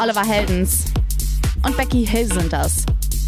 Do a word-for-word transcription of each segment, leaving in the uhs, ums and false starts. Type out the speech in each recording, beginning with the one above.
Oliver Heldens und Becky Hill sind das.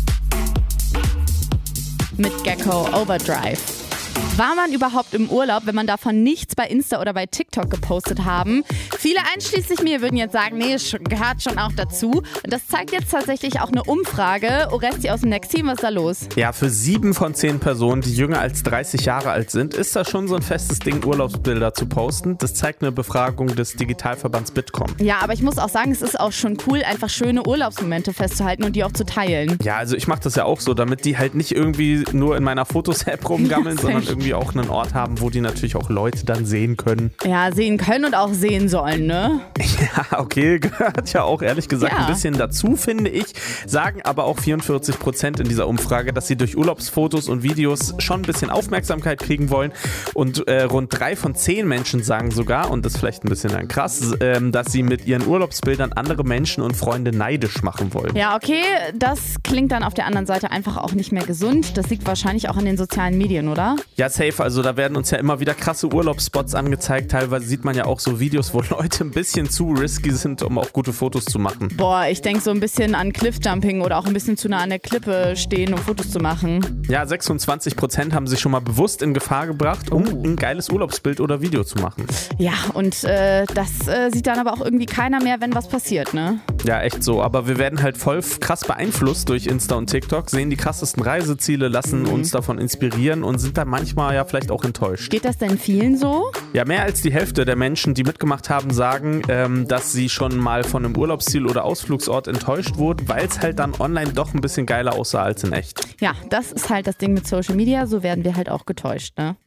Mit Gecko Overdrive. War man überhaupt im Urlaub, wenn man davon nichts bei Insta oder bei TikTok gepostet haben? Viele einschließlich mir würden jetzt sagen, nee, es gehört schon auch dazu. Und das zeigt jetzt tatsächlich auch eine Umfrage. Oresti aus dem Next Team, was ist da los? Ja, für sieben von zehn Personen, die jünger als dreißig Jahre alt sind, ist das schon so ein festes Ding, Urlaubsbilder zu posten. Das zeigt eine Befragung des Digitalverbands Bitkom. Ja, aber ich muss auch sagen, es ist auch schon cool, einfach schöne Urlaubsmomente festzuhalten und die auch zu teilen. Ja, also ich mache das ja auch so, damit die halt nicht irgendwie nur in meiner Fotos-App rumgammeln, sondern irgendwie auch einen Ort haben, wo die natürlich auch Leute dann sehen können. Ja, sehen können und auch sehen sollen, ne? Ja, okay, gehört ja auch ehrlich gesagt ja. ein bisschen dazu, finde ich. Sagen aber auch vierundvierzig Prozent in dieser Umfrage, dass sie durch Urlaubsfotos und Videos schon ein bisschen Aufmerksamkeit kriegen wollen. Und äh, rund drei von zehn Menschen sagen sogar, und das ist vielleicht ein bisschen dann krass, äh, dass sie mit ihren Urlaubsbildern andere Menschen und Freunde neidisch machen wollen. Ja, okay, das klingt dann auf der anderen Seite einfach auch nicht mehr gesund. Das liegt wahrscheinlich auch an den sozialen Medien, oder? Ja, safe. Also da werden uns ja immer wieder krasse Urlaubsspots angezeigt. Teilweise sieht man ja auch so Videos, wo Leute ein bisschen zu risky sind, um auch gute Fotos zu machen. Boah, ich denke so ein bisschen an Cliffjumping oder auch ein bisschen zu nah an der Klippe stehen, um Fotos zu machen. Ja, sechsundzwanzig Prozent haben sich schon mal bewusst in Gefahr gebracht, um oh. ein geiles Urlaubsbild oder Video zu machen. Ja, und äh, das äh, sieht dann aber auch irgendwie keiner mehr, wenn was passiert, ne? Ja, echt so. Aber wir werden halt voll krass beeinflusst durch Insta und TikTok, sehen die krassesten Reiseziele, lassen mhm. uns davon inspirieren und sind dann manchmal ja vielleicht auch enttäuscht. Geht das denn vielen so? Ja, mehr als die Hälfte der Menschen, die mitgemacht haben, sagen, ähm, dass sie schon mal von einem Urlaubsziel oder Ausflugsort enttäuscht wurden, weil es halt dann online doch ein bisschen geiler aussah als in echt. Ja, das ist halt das Ding mit Social Media, so werden wir halt auch getäuscht, ne?